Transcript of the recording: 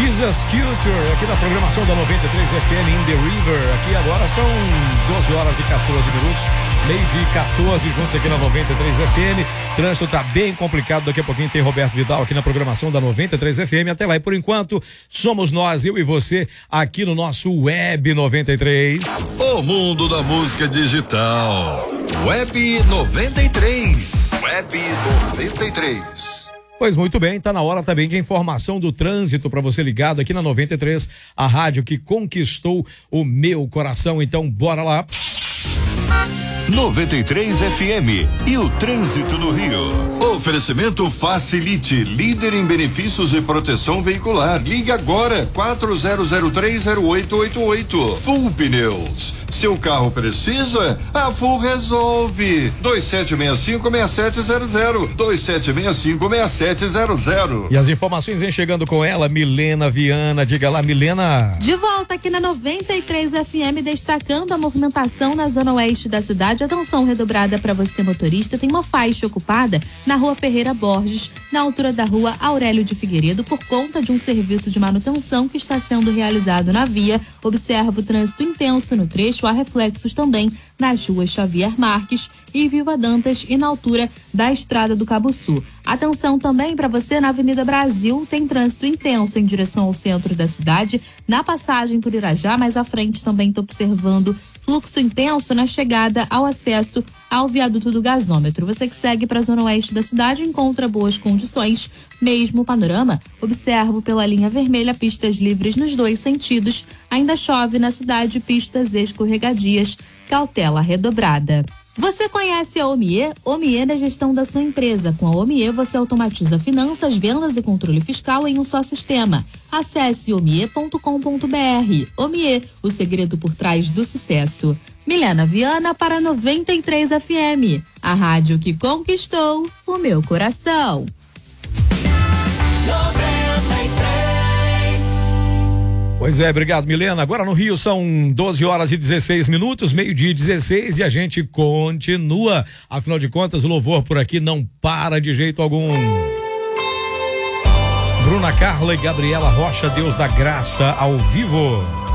Jesus Culture, aqui na programação da 93 FM in the River. Aqui agora são 12 horas e 14 minutos, meio-dia e 14, juntos aqui na 93 FM. Trânsito tá bem complicado, daqui a pouquinho tem Roberto Vidal aqui na programação da 93 FM. Até lá, e por enquanto, somos nós, eu e você, aqui no nosso Web 93. O mundo da música digital. Web 93. Web 93. Pois muito bem, tá na hora também de informação do trânsito para você ligado aqui na 93, a rádio que conquistou o meu coração. Então, bora lá. 93 FM e o trânsito no Rio. Oferecimento Facilite, líder em benefícios e proteção veicular. Ligue agora, 40030888. Full Pneus. Seu carro precisa? A Full resolve. 2765-6700. 2765-6700. E as informações vêm chegando com ela, Milena Viana. Diga lá, Milena. De volta aqui na 93 FM, destacando a movimentação na zona oeste da cidade. Atenção redobrada para você, motorista. Tem uma faixa ocupada na rua Ferreira Borges, na altura da rua Aurélio de Figueiredo, por conta de um serviço de manutenção que está sendo realizado na via. Observa o trânsito intenso no trecho. Há reflexos também nas ruas Xavier Marques e Viva Dantas e na altura da Estrada do Cabo Sul. Atenção também para você na Avenida Brasil, tem trânsito intenso em direção ao centro da cidade, na passagem por Irajá, mais à frente também estou observando fluxo intenso na chegada ao acesso ao viaduto do gasômetro. Você que segue para a zona oeste da cidade encontra boas condições, mesmo panorama. Observo pela linha vermelha pistas livres nos dois sentidos. Ainda chove na cidade, pistas escorregadias, cautela redobrada. Você conhece a Omie? Omie na gestão da sua empresa. Com a Omie você automatiza finanças, vendas e controle fiscal em um só sistema. Acesse omie.com.br. Omie, o segredo por trás do sucesso. Milena Viana para 93 FM, a rádio que conquistou o meu coração. 93. Pois é, obrigado, Milena. Agora no Rio são 12 horas e 16 minutos, meio-dia e 16, e a gente continua. Afinal de contas, o louvor por aqui não para de jeito algum. Bruna Carla e Gabriela Rocha, Deus da Graça, ao vivo.